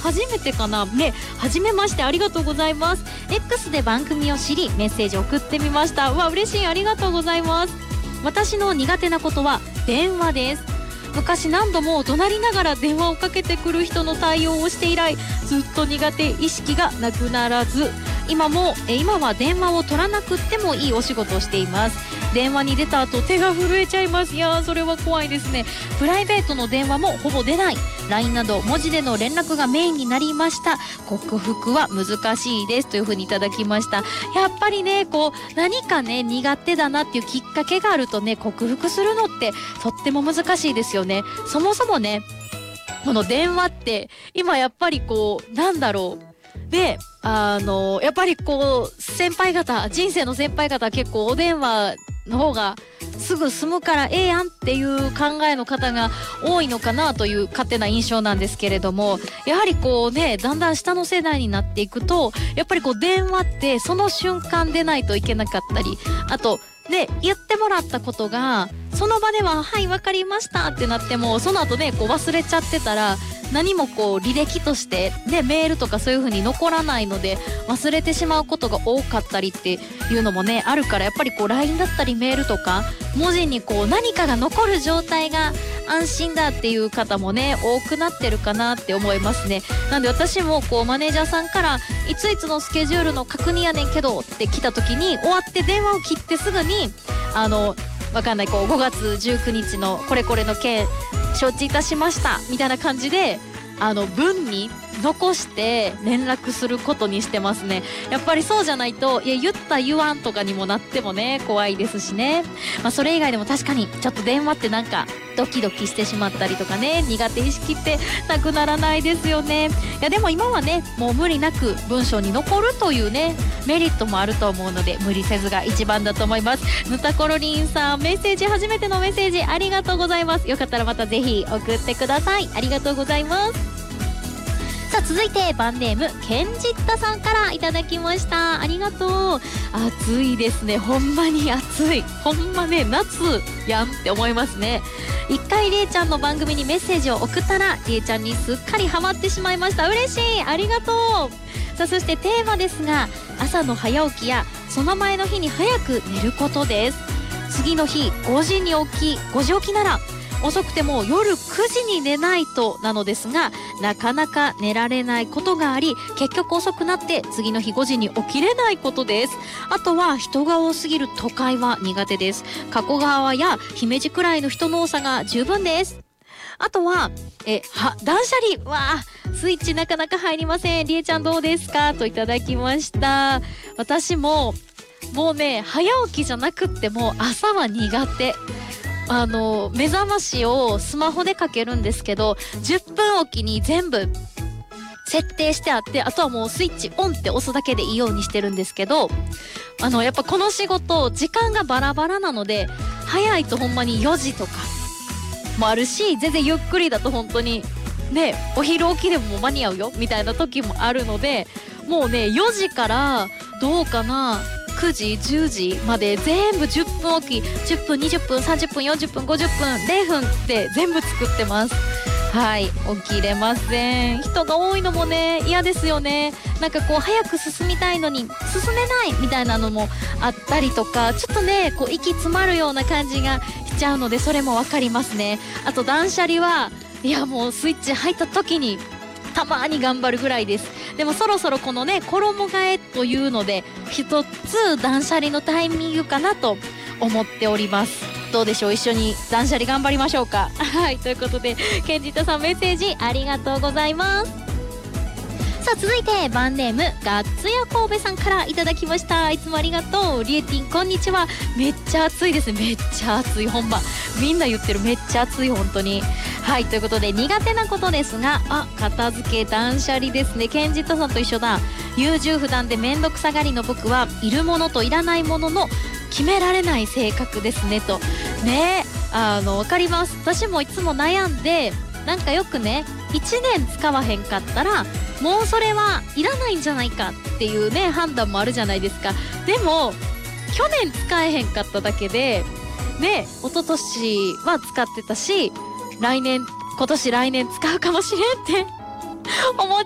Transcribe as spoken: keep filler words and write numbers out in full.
初めてかなね。初めまして、ありがとうございます。 X で番組を知りメッセージ送ってみました。うわ嬉しい、ありがとうございます。私の苦手なことは電話です。昔何度も怒鳴りながら電話をかけてくる人の対応をして以来、ずっと苦手意識がなくならず、今もえ今は電話を取らなくってもいいお仕事をしています。電話に出た後手が震えちゃいます。いやーそれは怖いですね。プライベートの電話もほぼ出ない。 ライン など文字での連絡がメインになりました。克服は難しいですというふうにいただきました。やっぱりねこう何かね苦手だなっていうきっかけがあるとね、克服するのってとっても難しいですよね。そもそもねこの電話って今やっぱりこうなんだろうで、あのやっぱりこう先輩方、人生の先輩方結構お電話の方がすぐ済むからええやんっていう考えの方が多いのかなという勝手な印象なんですけれども、やはりこうねだんだん下の世代になっていくとやっぱりこう電話ってその瞬間出ないといけなかったり、あとで言ってもらったことがその場でははいわかりましたってなっても、その後ねこう忘れちゃってたら何もこう履歴としてでメールとかそういう風に残らないので忘れてしまうことが多かったりっていうのもねあるから、やっぱりこう ライン だったりメールとか文字にこう何かが残る状態が安心だっていう方もね多くなってるかなって思いますね。なんで私もこうマネージャーさんからいついつのスケジュールの確認やねんけどって来た時に終わって電話を切ってすぐにあのわかんないこうごがつじゅうくにちのこれこれの件承知いたしましたみたいな感じであの文に残して連絡することにしてますね。やっぱりそうじゃないといや言った言わんとかにもなってもね怖いですしね。まあそれ以外でも確かにちょっと電話ってなんかドキドキしてしまったりとかね、苦手意識ってなくならないですよね。いやでも今はねもう無理なく文章に残るというねメリットもあると思うので無理せずが一番だと思います。ぬたころりんさんメッセージ、初めてのメッセージありがとうございます。よかったらまたぜひ送ってください。ありがとうございます。さあ続いてバンネームケンジッタさんからいただきました。ありがとう。暑いですね、ほんまに暑い。ほんまね夏やんって思いますね。一回りえちゃんの番組にメッセージを送ったらりえちゃんにすっかりハマってしまいました。嬉しい、ありがとう。さあそしてテーマですが、朝の早起きやその前の日に早く寝ることです。次の日ごじに起きごじ起きなら遅くても夜くじに寝ないとなのですが、なかなか寝られないことがあり結局遅くなって次の日ごじに起きれないことです。あとは人が多すぎる都会は苦手です。加古川や姫路くらいの人の多さが十分です。あとはえは断捨離、わあスイッチなかなか入りません。りえちゃんどうですかといただきました。私ももうね早起きじゃなくっても朝は苦手。あの目覚ましをスマホでかけるんですけどじゅっぷんおきに全部設定してあって、あとはもうスイッチオンって押すだけでいいようにしてるんですけど、あのやっぱこの仕事時間がバラバラなので早いとほんまによじとかもあるし、全然ゆっくりだと本当にねお昼起きでももう間に合うよみたいな時もあるので、もうねよじからどうかなくじじゅうじまで全部じゅっぷんおきじゅっぷんにじゅっぷんさんじゅっぷんよんじゅっぷんごじゅっぷんれいふんって全部作ってます。はい、起きれません。人が多いのもね嫌ですよね。なんかこう早く進みたいのに進めないみたいなのもあったりとか、ちょっとねこう息詰まるような感じがしちゃうのでそれもわかりますね。あと断捨離はいやもうスイッチ入った時にたまに頑張るぐらいです。でもそろそろこのね衣替えというので一つ断捨離のタイミングかなと思っております。どうでしょう、一緒に断捨離頑張りましょうか。はいということでケンジッタさんメッセージありがとうございます。さあ続いてバンネームガッツヤ神戸さんからいただきました。いつもありがとう。リエティンこんにちは。めっちゃ暑いですね。めっちゃ暑い、ほんまみんな言ってる、めっちゃ暑い本当に。はいということで苦手なことですが、あ片付け断捨離ですね。ケンジッタさんと一緒だ。優柔不断でめんどくさがりの僕はいるものといらないものの決められない性格ですねとね。あの分かります。私もいつも悩んでなんかよくねいちねん使わへんかったらもうそれはいらないんじゃないかっていうね判断もあるじゃないですか。でも去年使えへんかっただけでね一昨年は使ってたし来年今年来年使うかもしれんって思っ